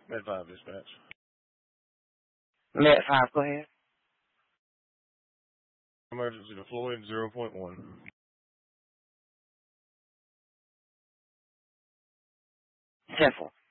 Med 5 dispatch. Med 5, go ahead. Emergency to Floyd 0.1. 10-4.